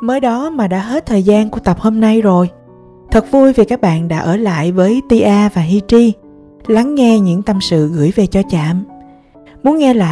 Mới đó mà đã hết thời gian của tập hôm nay rồi. Thật vui vì các bạn đã ở lại với Tia và Hi Tri, lắng nghe những tâm sự gửi về cho Chạm. Muốn nghe lại